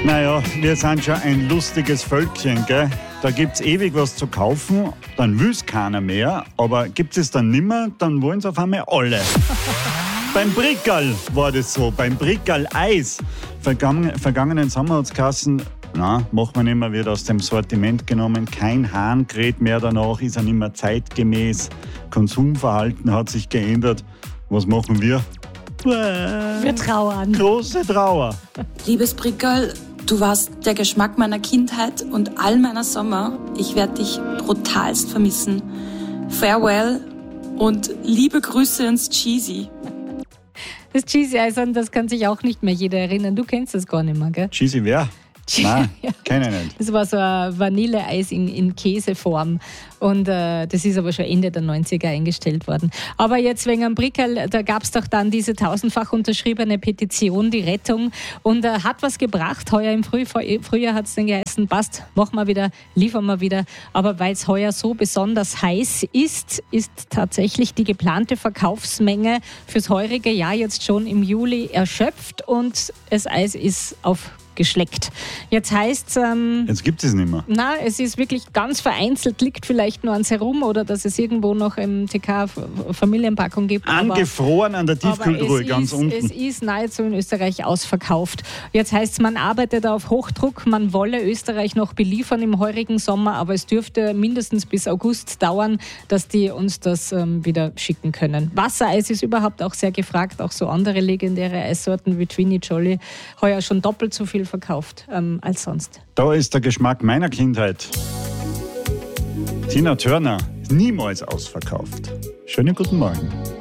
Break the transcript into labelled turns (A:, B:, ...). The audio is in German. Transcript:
A: Naja, wir sind schon ein lustiges Völkchen, gell? Da gibt's ewig was zu kaufen, dann will's keiner mehr, aber gibt es dann nimmer, dann wollen's auf einmal alle. Beim Brickerl war das so, beim Brickerl Eis. Vergangenen Sommer hat's geheißen, machen wir nicht mehr, wird aus dem Sortiment genommen, kein Hahn kräht mehr danach, ist er nicht mehr zeitgemäß, Konsumverhalten hat sich geändert. Was machen wir?
B: Wir trauern.
A: Große Trauer.
C: Liebes Brickerl, du warst der Geschmack meiner Kindheit und all meiner Sommer. Ich werde dich brutalst vermissen. Farewell und liebe Grüße ins Cheesy.
B: Das Cheesy-Eis, an das kann sich auch nicht mehr jeder erinnern. Du kennst das gar nicht mehr, gell?
A: Cheesy wer? Nein,
B: Ja.
A: kenne ich nicht.
B: Das war so ein Vanilleeis in Käseform. Und das ist aber schon Ende der 90er eingestellt worden. Aber jetzt wegen am Brickerl, da gab es doch dann diese 1000-fach unterschriebene Petition, die Rettung. Und hat was gebracht. Heuer im Frühjahr hat es dann geheißen, passt, machen wir wieder, liefern wir wieder. Aber weil es heuer so besonders heiß ist tatsächlich die geplante Verkaufsmenge fürs heurige Jahr jetzt schon im Juli erschöpft. Und das Eis ist aufgeschleckt. Jetzt heißt es...
A: Jetzt gibt es nicht mehr.
B: Na, es ist wirklich ganz vereinzelt, liegt vielleicht nur ans Herum oder dass es irgendwo noch im TK Familienpackung gibt.
A: Angefroren an der Tiefkühltruhe, ganz unten.
B: Es ist nahezu in Österreich ausverkauft. Jetzt heißt es, man arbeitet auf Hochdruck, man wolle Österreich noch beliefern im heurigen Sommer, aber es dürfte mindestens bis August dauern, dass die uns das wieder schicken können. Wassereis ist überhaupt auch sehr gefragt, auch so andere legendäre Eissorten wie Twinny Jolly, heuer schon doppelt so viel verkauft als sonst.
A: Da ist der Geschmack meiner Kindheit. Tina Turner, niemals ausverkauft. Schönen guten Morgen.